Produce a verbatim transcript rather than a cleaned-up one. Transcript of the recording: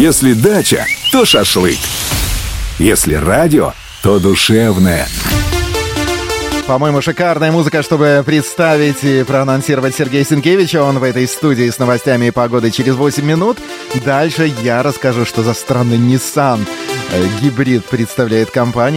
Если дача, то шашлык. Если радио, то душевное. По-моему, шикарная музыка, чтобы представить и проанонсировать Сергея Сенкевича. Он в этой студии с новостями и погодой через восемь минут. Дальше я расскажу, что за странный Nissan гибрид представляет компания.